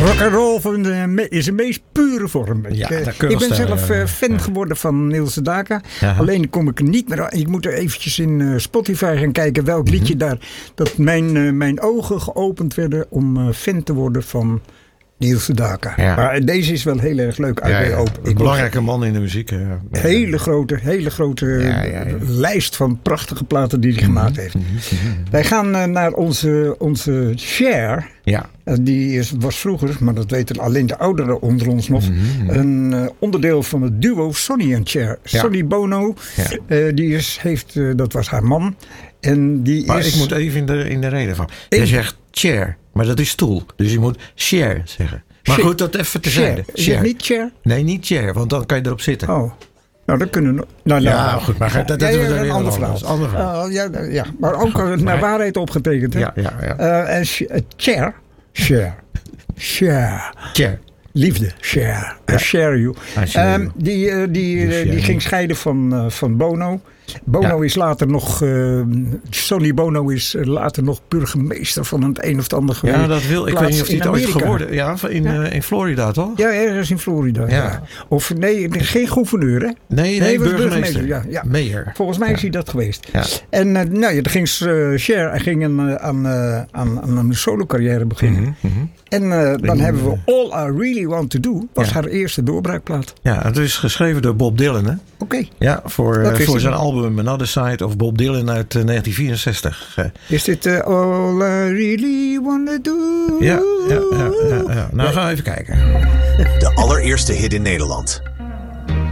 Rock'n'roll in zijn meest pure vorm. Ja, ik ben zelf fan geworden van Niels Sedaka. Alleen kom ik niet meer. Ik moet er eventjes in Spotify gaan kijken welk liedje daar. Dat mijn ogen geopend werden om fan te worden van Niels Sedaka. Ja. Maar deze is wel heel erg leuk. Een belangrijke man in de muziek. Hele grote lijst van prachtige platen die hij gemaakt heeft. Wij gaan naar onze Cher. Ja. Die was vroeger, maar dat weten alleen de ouderen onder ons nog, een onderdeel van het duo Sonny en Cher. Ja. Sonny Bono, dat was haar man. En maar ik moet even in de reden van. Je zegt chair, maar dat is stoel. Dus je moet chair zeggen. Maar goed, dat even terzijde. Is het niet chair? Nee, niet chair, want dan kan je erop zitten. Oh. Nou, dat kunnen we. Goed, maar dat is een ander verhaal. Maar ook naar waarheid opgetekend. Hè? En Cher. Liefde, share. I share you. Die ging scheiden van Bono. Is later nog. Sonny Bono is later nog burgemeester van het een of het ander geweest. Ja, dat wil. Ik weet niet of hij het ooit geworden. Ja, in Florida toch? Ja, ergens in Florida. Ja. Of nee, geen gouverneur, hè? Nee, burgemeester. Ja. Mayor. Volgens mij is hij dat geweest. Ja. En dan ging Cher aan een solo carrière beginnen. En dan hebben we All I Really Want To Do. Was haar eerste doorbraakplaat. Ja, het is geschreven door Bob Dylan, hè? Oké. Ja, voor zijn album Another Side of Bob Dylan uit 1964. Is dit All I Really Want To Do? Ja. Nou, gaan we even kijken. De allereerste hit in Nederland.